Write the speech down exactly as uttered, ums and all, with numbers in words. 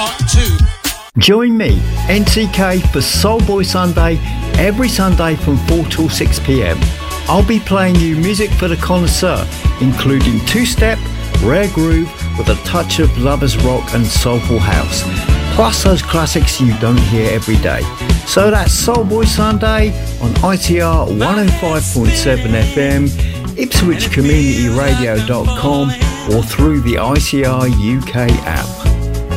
Part two. Join me, N C K, for Soulboy Sunday every Sunday from four till six p.m. I'll be playing you music for the connoisseur, including two-step, rare groove with a touch of lovers rock and soulful house, plus those classics you don't hear every day. So that's Soulboy Sunday on I T R one oh five point seven F M, ipswich community radio dot com or through the I C R U K app.